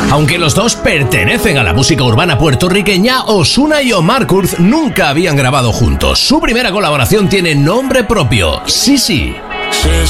Aunque los dos pertenecen a la música urbana puertorriqueña, Ozuna y Omar Kurz nunca habían grabado juntos. Su primera colaboración tiene nombre propio, Sisi.